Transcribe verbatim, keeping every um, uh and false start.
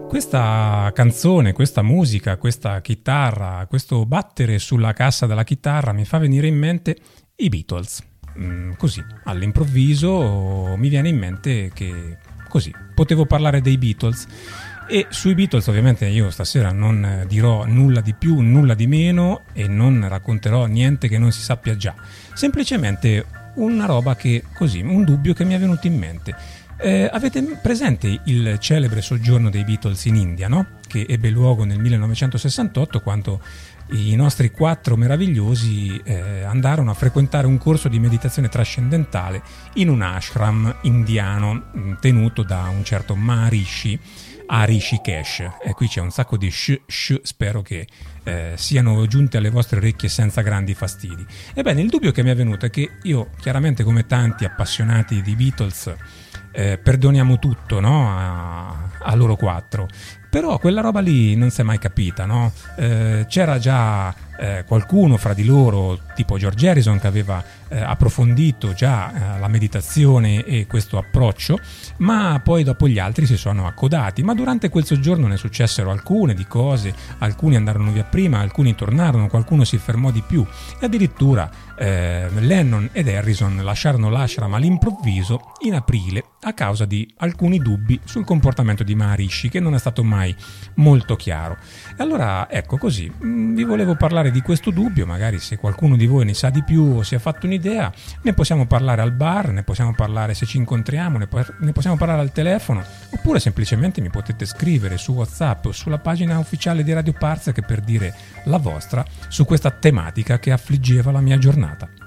Questa canzone, questa musica, questa chitarra, questo battere sulla cassa della chitarra mi fa venire in mente i Beatles. Mm, così, all'improvviso mi viene in mente che così potevo parlare dei Beatles. E sui Beatles ovviamente io stasera non dirò nulla di più, nulla di meno e non racconterò niente che non si sappia già. Semplicemente una roba che, così, un dubbio che mi è venuto in mente. Eh, avete presente il celebre soggiorno dei Beatles in India, no? Che ebbe luogo nel millenovecentosessantotto, quando i nostri quattro meravigliosi eh, andarono a frequentare un corso di meditazione trascendentale in un ashram indiano tenuto da un certo Maharishi a Rishikesh. E qui c'è un sacco di sh, sh, spero che eh, siano giunte alle vostre orecchie senza grandi fastidi. Ebbene, il dubbio che mi è venuto è che io, chiaramente come tanti appassionati di Beatles, eh, perdoniamo tutto, no? a, a loro quattro, però quella roba lì non si è mai capita, no? Eh, c'era già eh, qualcuno fra di loro, tipo George Harrison, che aveva eh, approfondito già eh, la meditazione e questo approccio, ma poi dopo gli altri si sono accodati. Ma durante quel soggiorno ne successero alcune di cose, alcuni andarono via prima, alcuni tornarono, qualcuno si fermò di più e addirittura eh, Lennon ed Harrison lasciarono l'ashram all'improvviso in aprile a causa di alcuni dubbi sul comportamento di Maharishi, che non è stato mai molto chiaro. E allora ecco, così mh, vi volevo parlare di questo dubbio. Magari se qualcuno di voi ne sa di più o si è fatto un'idea, ne possiamo parlare al bar, ne possiamo parlare se ci incontriamo, ne, po- ne possiamo parlare al telefono, oppure semplicemente mi potete scrivere su WhatsApp o sulla pagina ufficiale di Radio Parzak per dire la vostra su questa tematica che affliggeva la mia giornata.